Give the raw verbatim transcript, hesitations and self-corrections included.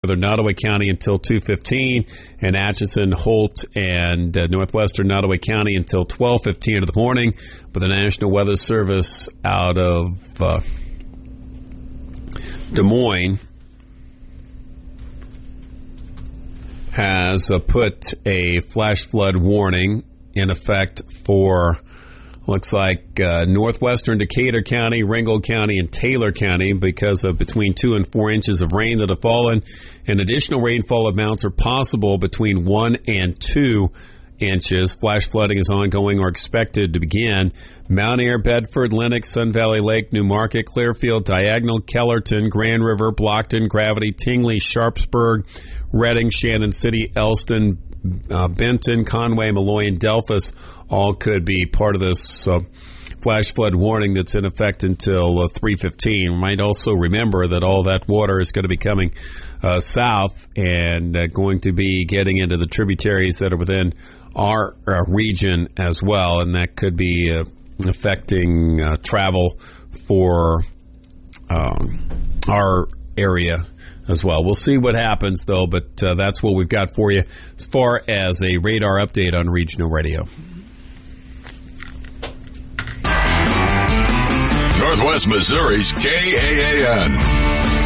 Northern Nottoway County until two fifteen, and Atchison, Holt, and uh, northwestern Nottoway County until twelve fifteen in the morning. But the National Weather Service out of uh, Des Moines has uh, put a flash flood warning in effect for, looks like, uh, northwestern Decatur County, Ringgold County, and Taylor County because of between two and four inches of rain that have fallen. And additional rainfall amounts are possible between one and two inches. Flash flooding is ongoing or expected to begin. Mount Ayr, Bedford, Lenox, Sun Valley Lake, Newmarket, Clearfield, Diagonal, Kellerton, Grand River, Blockton, Gravity, Tingley, Sharpsburg, Reading, Shannon City, Elston, uh, Benton, Conway, Malloy, and Delphus all could be part of this uh, flash flood warning that's in effect until uh, three fifteen. We might also remember that all that water is going to be coming uh, south and uh, going to be getting into the tributaries that are within our uh, region as well, and that could be uh, affecting uh, travel for um, our area as well. We'll see what happens, though, but uh, that's what we've got for you as far as a radar update on Regional Radio. Northwest Missouri's K A A N.